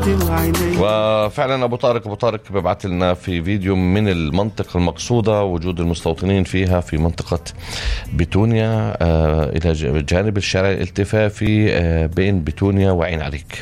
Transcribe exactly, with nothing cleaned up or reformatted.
وفعلا أبو طارق أبو طارق ببعث لنا في فيديو من المنطقة المقصودة وجود المستوطنين فيها في منطقة بتونيا إلى جانب الشارع الالتفافي بين بتونيا وعين عليك.